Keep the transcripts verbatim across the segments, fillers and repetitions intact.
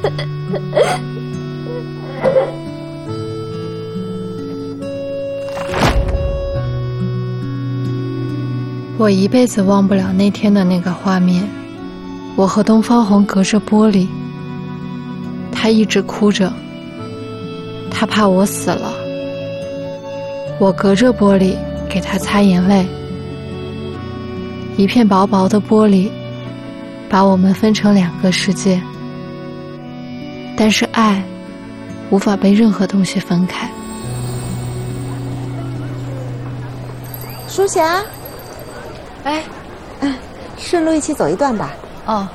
我一辈子忘不了那天的那个画面，我和东方红隔着玻璃，他一直哭着，他怕我死了，我隔着玻璃给他擦眼泪，一片薄薄的玻璃把我们分成两个世界，但是爱无法被任何东西分开。 舒霞， 哎， 嗯，顺路一起走一段吧。 哦。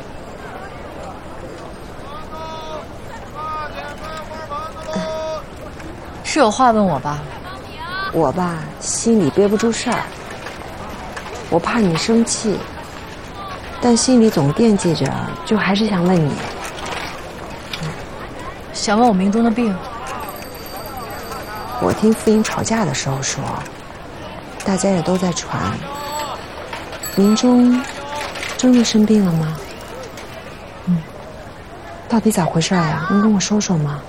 是有话问我吧？ 我吧，心里憋不住事儿，我怕你生气，但心里总惦记着，就还是想问你。 想问我明中的病？ 我听傅英吵架的时候说，大家也都在传，明中真的生病了吗？嗯，到底咋回事呀？能跟我说说吗？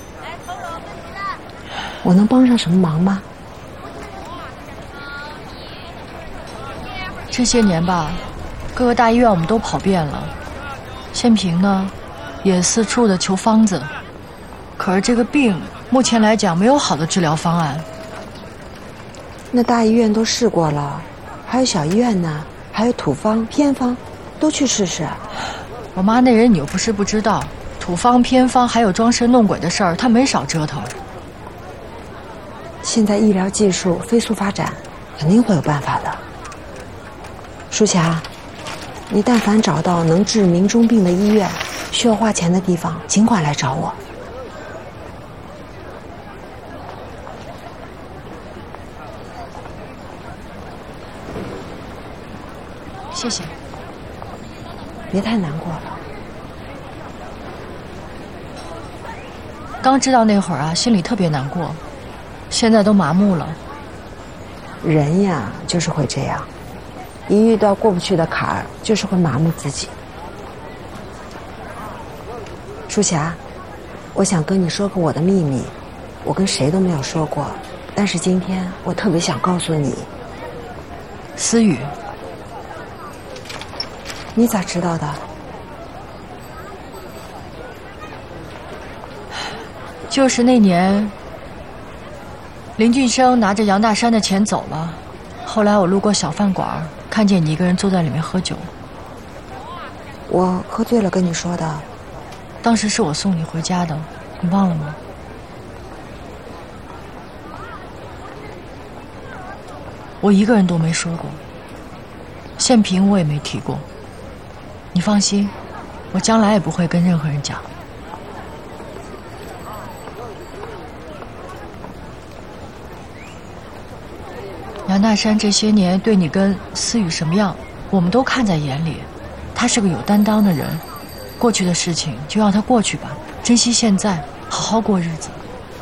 我能帮上什么忙吗？ 这些年吧，各个大医院我们都跑遍了，县平呢，也四处的求方子，可是这个病目前来讲没有好的治疗方案。 那大医院都试过了，还有小医院呢，还有土方、偏方，都去试试。 我妈那人你又不是不知道，土方、偏方还有装神弄鬼的事儿，她没少折腾。 现在医疗技术飞速发展，肯定会有办法的。舒霞，你但凡找到能治明中病的医院，需要花钱的地方，尽管来找我。 谢谢。 别太难过了。 刚知道那会儿啊，心里特别难过，现在都麻木了。 人呀，就是会这样，一遇到过不去的坎儿，就是会麻木自己。舒霞，我想跟你说个我的秘密，我跟谁都没有说过，但是今天我特别想告诉你。 思雨。 你咋知道的？ 就是那年，林俊生拿着杨大山的钱走了，后来我路过小饭馆，看见你一个人坐在里面喝酒。 我喝醉了跟你说的。 当时是我送你回家的，你忘了吗？我一个人都没说过，县平我也没提过。你放心，我将来也不会跟任何人讲。杨大山这些年对你跟思雨什么样，我们都看在眼里。他是个有担当的人，过去的事情就让他过去吧，珍惜现在，好好过日子。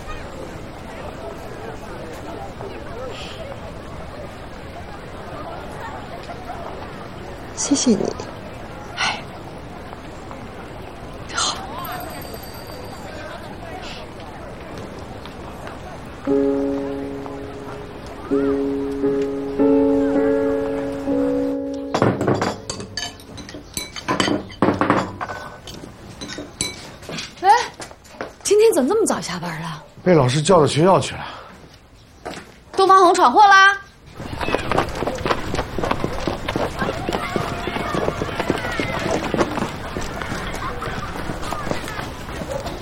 谢谢你。 哎，好。 哎，今天怎么这么早下班了？ 被老师叫到学校去了。 东方红闯祸啦！